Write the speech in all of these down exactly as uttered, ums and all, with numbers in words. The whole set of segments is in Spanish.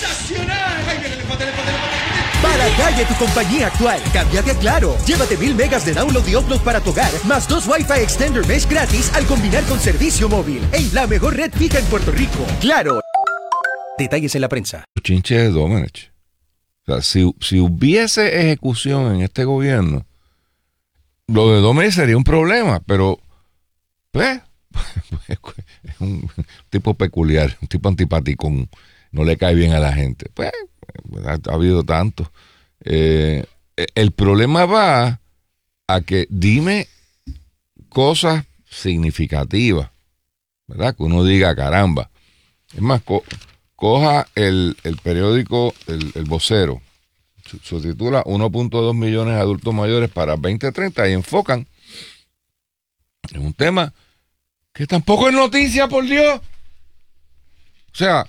¡Sensacional! ¡Ay, viene el empate, el empate, el empate! Para calle tu compañía actual, cámbiate a Claro. Llévate mil megas de download y upload para tu hogar, más dos Wi-Fi Extender Mesh gratis al combinar con servicio móvil. En la mejor red fija en Puerto Rico. Claro. Detalles en la prensa. Chinche de Domenech. O sea, si, si hubiese ejecución en este gobierno, lo de Domenech sería un problema, pero pues es un tipo peculiar, un tipo antipático, no le cae bien a la gente. Pues ha, ha habido tanto. Eh, el problema va a que dime cosas significativas, ¿verdad? Que uno diga, caramba. Es más, co- coja el, el periódico El, el Vocero, se titula uno punto dos millones de adultos mayores para veinte treinta y enfocan en un tema que tampoco es noticia, por Dios. O sea,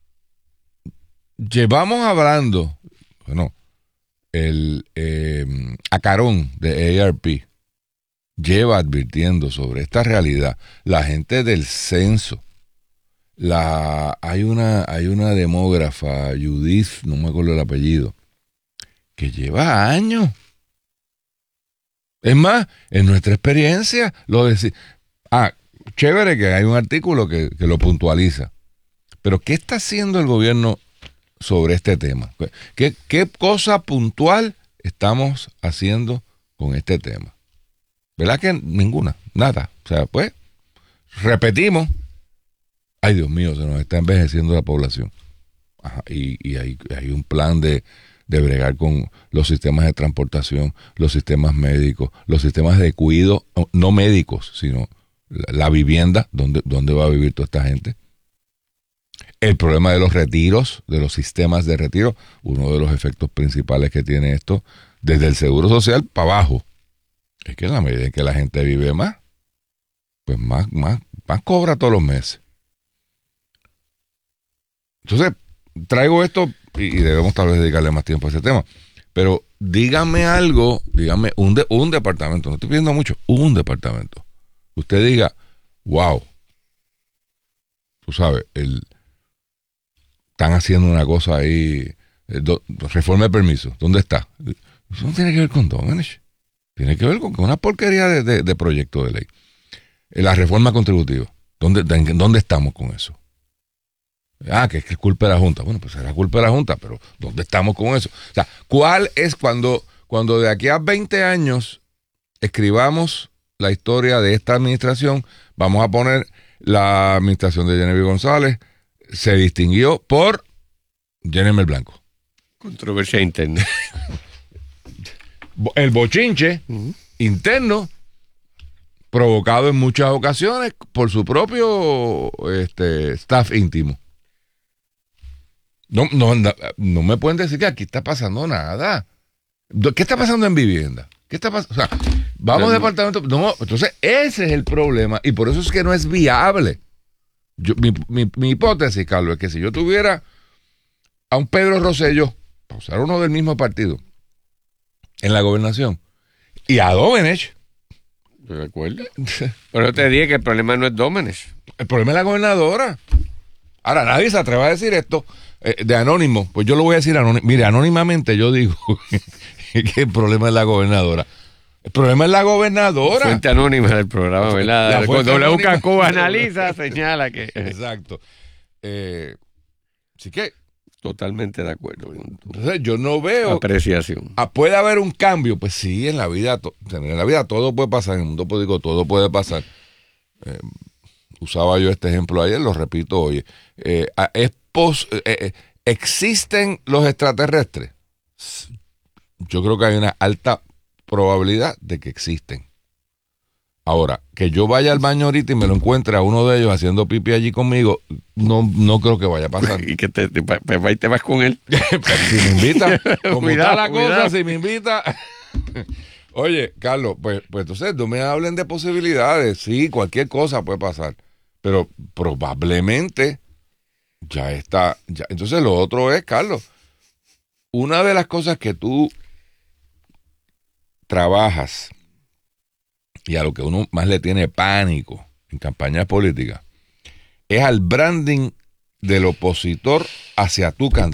llevamos hablando, bueno, el eh, Acarón de A R P lleva advirtiendo sobre esta realidad. La gente del censo, la hay una hay una demógrafa, Judith, no me acuerdo el apellido, que lleva años. Es más, en nuestra experiencia, lo decimos. Ah, chévere que hay un artículo que, que lo puntualiza. Pero, ¿qué está haciendo el gobierno sobre este tema? ¿Qué, qué cosa puntual estamos haciendo con este tema? ¿Verdad que ninguna? Nada. O sea, pues, repetimos. Ay, Dios mío, se nos está envejeciendo la población. Ajá, y y hay, hay un plan de, de bregar con los sistemas de transportación, los sistemas médicos, los sistemas de cuidado, no médicos, sino la, la vivienda, ¿dónde, dónde va a vivir toda esta gente? El problema de los retiros, de los sistemas de retiro, uno de los efectos principales que tiene esto, desde el seguro social para abajo, es que en la medida en que la gente vive más, pues más, más, más cobra todos los meses. Entonces, traigo esto y, y debemos tal vez dedicarle más tiempo a ese tema, pero dígame algo, dígame un, de, un departamento, no estoy pidiendo mucho, un departamento. Usted diga, wow, tú sabes, el están haciendo una cosa ahí, eh, do, reforma de permiso, ¿dónde está? Eso no tiene que ver con Domenech, tiene que ver con, con una porquería de, de, de proyecto de ley. Eh, la reforma contributiva, ¿dónde, de, ¿dónde estamos con eso? Ah, que es culpa de la Junta. Bueno, pues será culpa de la Junta, pero ¿dónde estamos con eso? O sea, ¿cuál es cuando, cuando de aquí a veinte años escribamos la historia de esta administración? Vamos a poner la administración de Genevieve González se distinguió por Jennifer Blanco. Controversia interna. El bochinche uh-huh. interno provocado en muchas ocasiones por su propio este, staff íntimo. No, no, no me pueden decir que aquí está pasando nada. ¿Qué está pasando en vivienda? ¿Qué está pasando? O sea, vamos a departamento. No, entonces ese es el problema y por eso es que no es viable. Yo, mi, mi, mi hipótesis, Carlos, es que si yo tuviera a un Pedro Rosselló, para usar uno del mismo partido, en la gobernación, y a Domenech. ¿Te recuerdas? Pero te dije que el problema no es Domenech. El problema es la gobernadora. Ahora, nadie se atreve a decir esto eh, de anónimo. Pues yo lo voy a decir anónimo. Mire, anónimamente yo digo que el problema es la gobernadora. El problema es la gobernadora. Fuente anónima del programa, ¿verdad? Cuando W K Q analiza, señala que... Exacto. Eh, así que... Totalmente de acuerdo. Entonces yo no veo... Apreciación. Ah, ¿puede haber un cambio? Pues sí, en la vida, to, en la vida todo puede pasar. En el mundo político todo puede pasar. Eh, usaba yo este ejemplo ayer, lo repito hoy. Eh, es pos, eh, eh, ¿Existen los extraterrestres? Yo creo que hay una alta probabilidad de que existen. Ahora, que yo vaya al baño ahorita y me lo encuentre a uno de ellos haciendo pipi allí conmigo, no, no creo que vaya a pasar. Y que te, te, te, te vas con él. Si me invita, como cuidado, está la cuidado. cosa, si me invita. Oye, Carlos, pues, pues entonces no me hablen de posibilidades. Sí, cualquier cosa puede pasar. Pero probablemente ya está. Ya. Entonces lo otro es, Carlos, una de las cosas que tú trabajas y a lo que uno más le tiene pánico en campañas políticas es al branding del opositor hacia tu candidato.